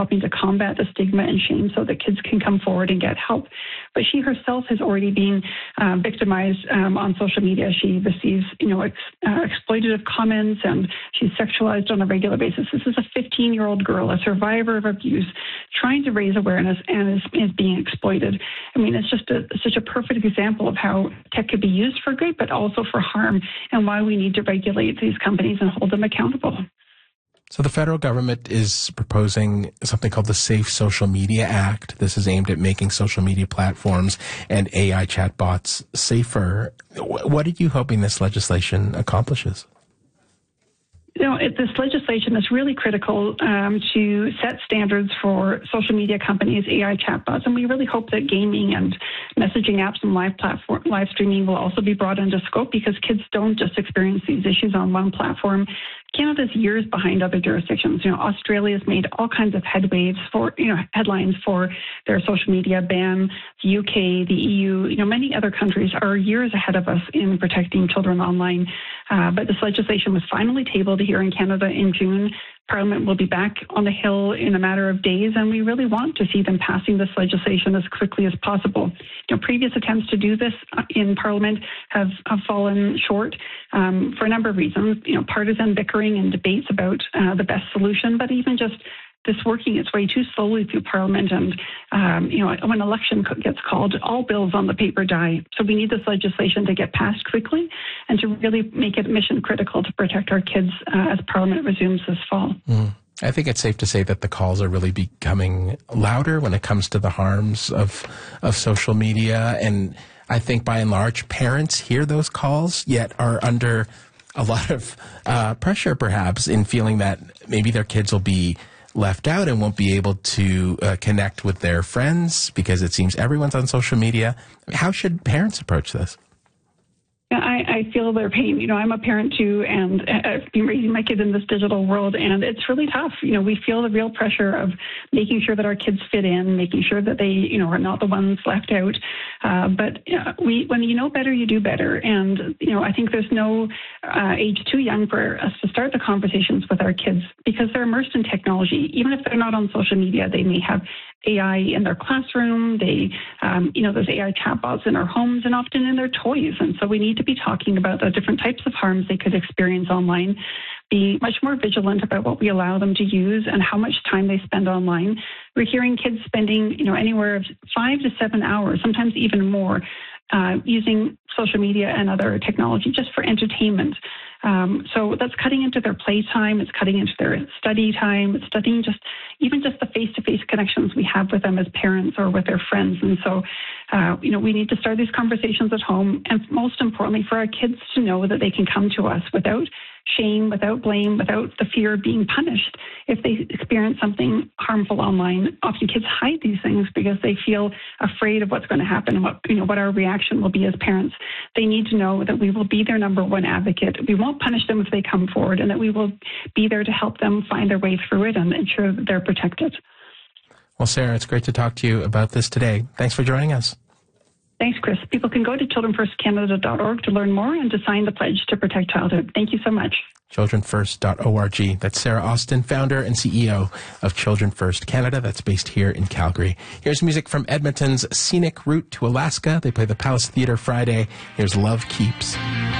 helping to combat the stigma and shame so that kids can come forward and get help. But she herself has already been victimized on social media. She receives, exploitative comments, and she's sexualized on a regular basis. This is a 15-year-old girl, a survivor of abuse, trying to raise awareness and is being exploited. I mean, it's just such a perfect example of how tech could be used for good, but also for harm, and why we need to regulate these companies and hold them accountable. So the federal government is proposing something called the Safe Social Media Act. This is aimed at making social media platforms and AI chatbots safer. What are you hoping this legislation accomplishes? This legislation is really critical to set standards for social media companies, AI chatbots, and we really hope that gaming and messaging apps and live streaming will also be brought into scope, because kids don't just experience these issues on one platform. Canada's years behind other jurisdictions. Australia's made all kinds of headlines for their social media ban. The UK, the EU, many other countries are years ahead of us in protecting children online. But this legislation was finally tabled here in Canada in June. Parliament will be back on the Hill in a matter of days, and we really want to see them passing this legislation as quickly as possible. Previous attempts to do this in Parliament have fallen short for a number of reasons. Partisan bickering and debates about the best solution, but even just this working its way too slowly through Parliament, and when election gets called, all bills on the paper die. So we need this legislation to get passed quickly and to really make it mission critical to protect our kids as Parliament resumes this fall. I think it's safe to say that the calls are really becoming louder when it comes to the harms of social media, and I think by and large parents hear those calls yet are under a lot of pressure perhaps in feeling that maybe their kids will be left out and won't be able to connect with their friends because it seems everyone's on social media. How should parents approach this? I feel their pain. I'm a parent too, and I've been raising my kids in this digital world, and it's really tough. We feel the real pressure of making sure that our kids fit in, making sure that they, are not the ones left out. But when you know better, you do better. And, I think there's no age too young for us to start the conversations with our kids, because they're immersed in technology. Even if they're not on social media, they may have AI in their classroom. There's AI chatbots in our homes and often in their toys. And so we need to be talking about the different types of harms they could experience online, be much more vigilant about what we allow them to use and how much time they spend online. We're hearing kids spending, anywhere of 5 to 7 hours, sometimes even more, using social media and other technology just for entertainment. So that's cutting into their playtime, it's cutting into their study time, it's studying even just the face-to-face connections we have with them as parents or with their friends. And so, we need to start these conversations at home, and most importantly, for our kids to know that they can come to us without shame, without blame, without the fear of being punished if they experience something harmful online. Often kids hide these things because they feel afraid of what's going to happen and what our reaction will be as parents. They need to know that we will be their number one advocate. We won't punish them if they come forward, and that we will be there to help them find their way through it and ensure that they're protected. Well, Sarah, it's great to talk to you about this today. Thanks for joining us. Thanks, Chris. People can go to childrenfirstcanada.org to learn more and to sign the pledge to protect childhood. Thank you so much. childrenfirst.org. That's Sarah Austin, founder and CEO of Children First Canada. That's based here in Calgary. Here's music from Edmonton's Scenic Route to Alaska. They play the Palace Theatre Friday. Here's Love Keeps.